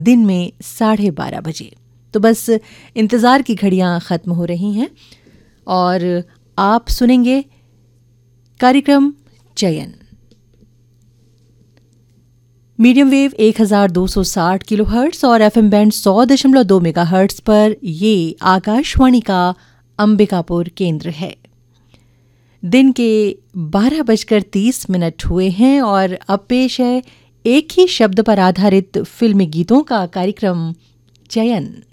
दिन में 12:30 तो बस इंतज़ार की घड़ियां ख़त्म हो रही हैं और आप सुनेंगे कार्यक्रम चयन। मीडियम वेव 1260 किलोहर्ट्ज़ और एफएम बैंड 100.2 मेगाहर्ट्ज़ पर ये आकाशवाणी का अंबिकापुर केंद्र है। दिन के 12:30 हुए हैं और अब पेश है एक ही शब्द पर आधारित फिल्मी गीतों का कार्यक्रम चयन।